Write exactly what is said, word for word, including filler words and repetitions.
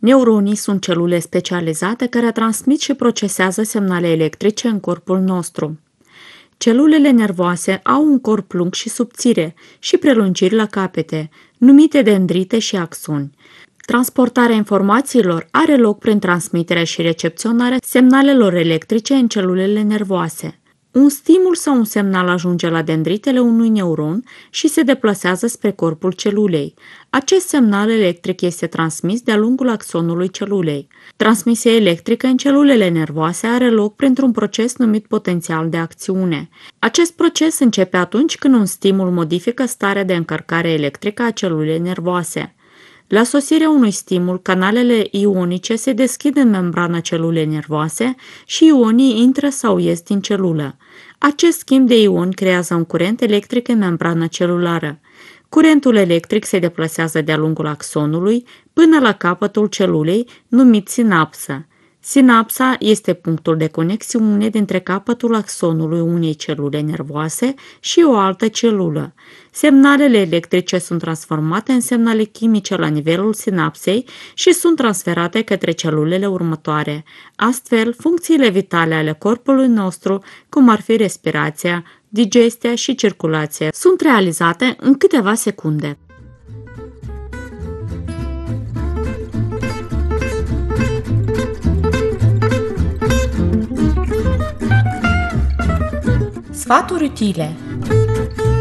Neuronii sunt celule specializate care transmit și procesează semnale electrice în corpul nostru. Celulele nervoase au un corp lung și subțire și prelungiri la capete, numite dendrite și axoni. Transportarea informațiilor are loc prin transmiterea și recepționarea semnalelor electrice în celulele nervoase. Un stimul sau un semnal ajunge la dendritele unui neuron și se deplasează spre corpul celulei. Acest semnal electric este transmis de-a lungul axonului celulei. Transmisia electrică în celulele nervoase are loc printr-un proces numit potențial de acțiune. Acest proces începe atunci când un stimul modifică starea de încărcare electrică a celulei nervoase. La sosirea unui stimul, canalele ionice se deschid în membrana celulei nervoase și ionii intră sau ies din celulă. Acest schimb de ioni creează un curent electric în membrana celulară. Curentul electric se deplasează de-a lungul axonului până la capătul celulei, numit sinapsă. Sinapsa este punctul de conexiune dintre capătul axonului unei celule nervoase și o altă celulă. Semnalele electrice sunt transformate în semnale chimice la nivelul sinapsei și sunt transferate către celulele următoare. Astfel, funcțiile vitale ale corpului nostru, cum ar fi respirația, digestia și circulația, sunt realizate în câteva secunde. Sfaturi utile.